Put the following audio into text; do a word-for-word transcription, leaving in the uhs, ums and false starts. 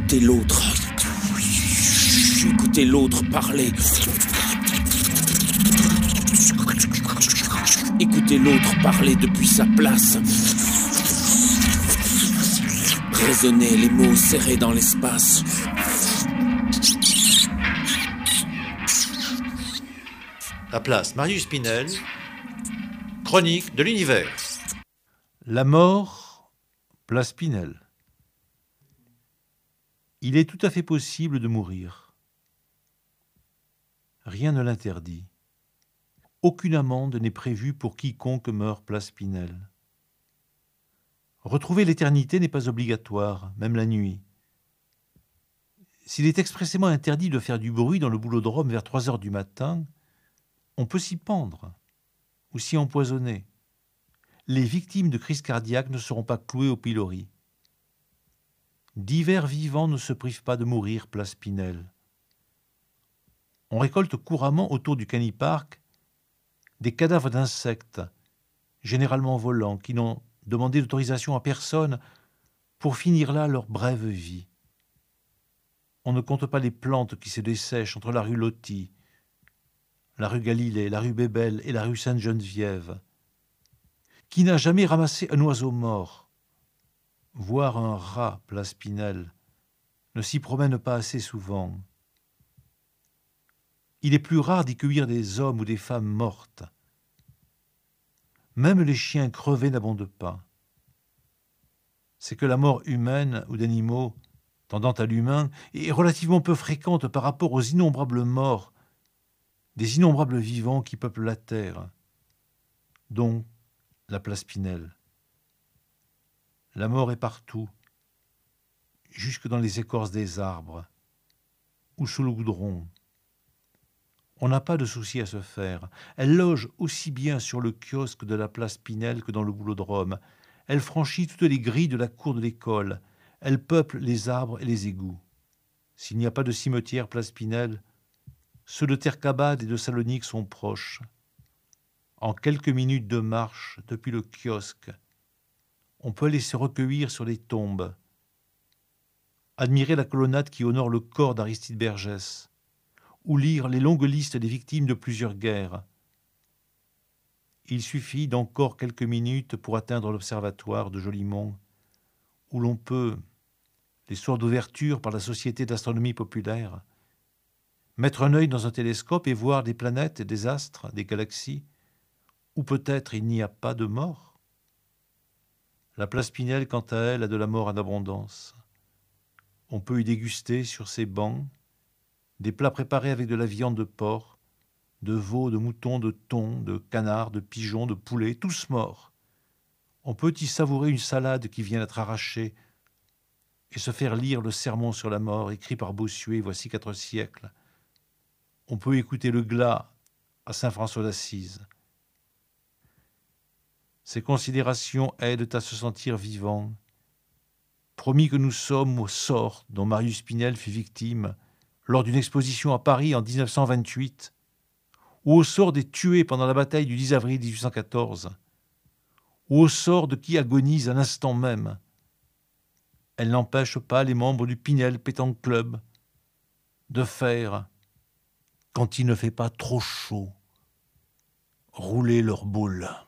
Écoutez l'autre. Écoutez l'autre parler. Écoutez l'autre parler depuis sa place. Résonnez les mots serrés dans l'espace. La place Marius Pinel, chronique de l'univers. La mort, place Pinel. Il est tout à fait possible de mourir. Rien ne l'interdit. Aucune amende n'est prévue pour quiconque meurt place Pinel. Retrouver l'éternité n'est pas obligatoire, même la nuit. S'il est expressément interdit de faire du bruit dans le boulodrome vers trois heures du matin, on peut s'y pendre ou s'y empoisonner. Les victimes de crise cardiaque ne seront pas clouées au pilori. Divers vivants ne se privent pas de mourir place Pinel. On récolte couramment autour du Canipark des cadavres d'insectes, généralement volants, qui n'ont demandé d'autorisation à personne pour finir là leur brève vie. On ne compte pas les plantes qui se dessèchent entre la rue Loti, la rue Galilée, la rue Bébel et la rue Sainte-Geneviève. Qui n'a jamais ramassé un oiseau mort? Voir un rat place Pinel ne s'y promène pas assez souvent. Il est plus rare d'y cueillir des hommes ou des femmes mortes. Même les chiens crevés n'abondent pas. C'est que la mort humaine ou d'animaux tendant à l'humain est relativement peu fréquente par rapport aux innombrables morts des innombrables vivants qui peuplent la terre, dont la place Pinel. La mort est partout, jusque dans les écorces des arbres ou sous le goudron. On n'a pas de souci à se faire. Elle loge aussi bien sur le kiosque de la place Pinel que dans le boulodrome. Elle franchit toutes les grilles de la cour de l'école. Elle peuple les arbres et les égouts. S'il n'y a pas de cimetière place Pinel, ceux de Terkabad et de Salonique sont proches. En quelques minutes de marche depuis le kiosque, on peut aller se recueillir sur les tombes, admirer la colonnade qui honore le corps d'Aristide Bergès, ou lire les longues listes des victimes de plusieurs guerres. Il suffit d'encore quelques minutes pour atteindre l'observatoire de Jolimont, où l'on peut, les soirs d'ouverture par la Société d'astronomie populaire, mettre un œil dans un télescope et voir des planètes, des astres, des galaxies, où peut-être il n'y a pas de mort. La place Pinel, quant à elle, a de la mort en abondance. On peut y déguster sur ses bancs des plats préparés avec de la viande de porc, de veau, de mouton, de thon, de canard, de pigeon, de poulet, tous morts. On peut y savourer une salade qui vient d'être arrachée et se faire lire le sermon sur la mort écrit par Bossuet voici quatre siècles. On peut écouter le glas à Saint-François d'Assise. Ces considérations aident à se sentir vivant. Promis que nous sommes au sort dont Marius Pinel fut victime lors d'une exposition à Paris en dix-neuf cent vingt-huit, ou au sort des tués pendant la bataille du dix avril dix-huit cent quatorze, ou au sort de qui agonise à l'instant même. Elle n'empêche pas les membres du Pinel Pétanque Club de faire, quand il ne fait pas trop chaud, rouler leur boule.